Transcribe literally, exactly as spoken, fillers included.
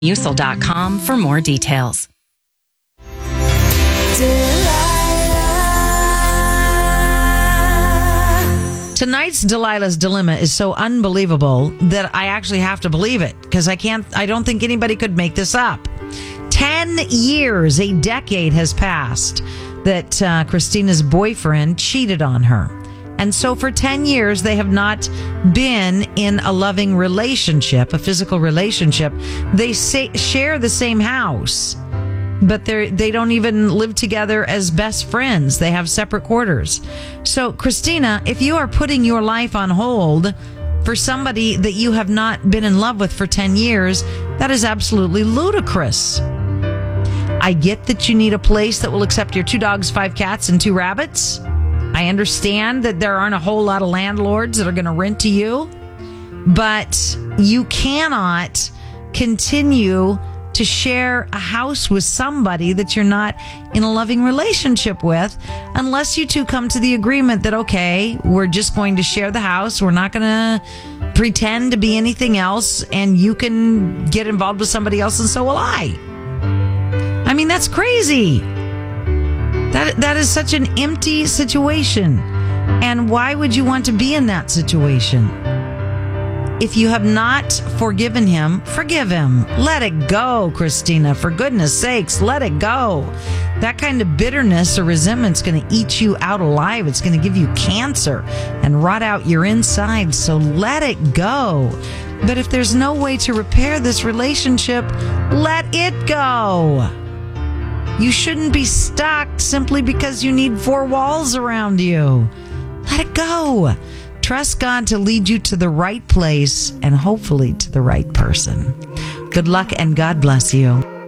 Musil dot com for more details. Tonight's Delilah's Dilemma is so unbelievable that I actually have to believe it, because I can't, I don't think anybody could make this up. Ten years, a decade has passed that uh, Christina's boyfriend cheated on her. And so for ten years, they have not been in a loving relationship, a physical relationship. They say, share the same house, but they they don't even live together as best friends. They have separate quarters. So, Christina, if you are putting your life on hold for somebody that you have not been in love with for ten years, that is absolutely ludicrous. I get that you need a place that will accept your two dogs, five cats, and two rabbits. I understand that there aren't a whole lot of landlords that are going to rent to you, but you cannot continue to share a house with somebody that you're not in a loving relationship with, unless you two come to the agreement that, okay, we're just going to share the house. We're not going to pretend to be anything else, and you can get involved with somebody else and so will I. I mean, that's crazy. That that is such an empty situation. And why would you want to be in that situation? If you have not forgiven him, forgive him. Let it go, Christina. For goodness sakes, let it go. That kind of bitterness or resentment is going to eat you out alive. It's going to give you cancer and rot out your inside. So let it go. But if there's no way to repair this relationship, let it go. You shouldn't be stuck simply because you need four walls around you. Let it go. Trust God to lead you to the right place and hopefully to the right person. Good luck and God bless you.